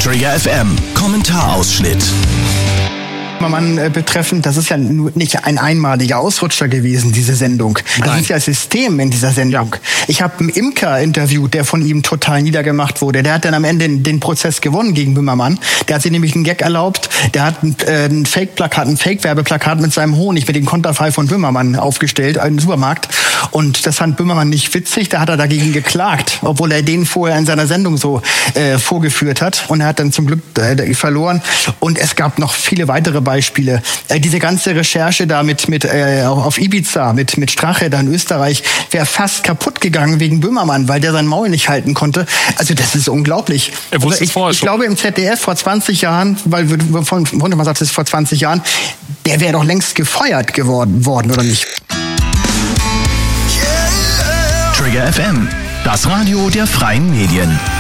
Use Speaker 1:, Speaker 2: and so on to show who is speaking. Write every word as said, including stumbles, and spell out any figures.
Speaker 1: Trigger F M, Kommentarausschnitt.
Speaker 2: Mann äh, betreffend, das ist ja nur nicht ein einmaliger Ausrutscher gewesen, diese Sendung. Das Nein. ist ja System in dieser Sendung. Ja. Ich habe einen Imker interviewt, der von ihm total niedergemacht wurde. Der hat dann am Ende den Prozess gewonnen gegen Böhmermann. Der hat sich nämlich einen Gag erlaubt. Der hat ein, äh, ein Fake-Plakat, ein Fake-Werbeplakat mit seinem Honig, mit dem Konterfei von Böhmermann aufgestellt, einen Supermarkt. Und das fand Böhmermann nicht witzig. Da hat er dagegen geklagt, obwohl er den vorher in seiner Sendung so äh, vorgeführt hat. Und er hat dann zum Glück äh, verloren. Und es gab noch viele weitere Beispiele. Äh, diese ganze Recherche da mit, mit äh, auf Ibiza, mit, mit Strache da in Österreich, wäre fast kaputt gegangen wegen Böhmermann, weil der sein Maul nicht halten konnte. Also das ist unglaublich.
Speaker 3: Er wusste
Speaker 2: also ich,
Speaker 3: vorher
Speaker 2: ich
Speaker 3: schon.
Speaker 2: glaube im Z D F vor zwanzig Jahren, weil von Hundemann sagt es vor zwanzig Jahren, der wäre doch längst gefeuert geworden worden, oder nicht?
Speaker 1: Trigger F M, das Radio der freien Medien.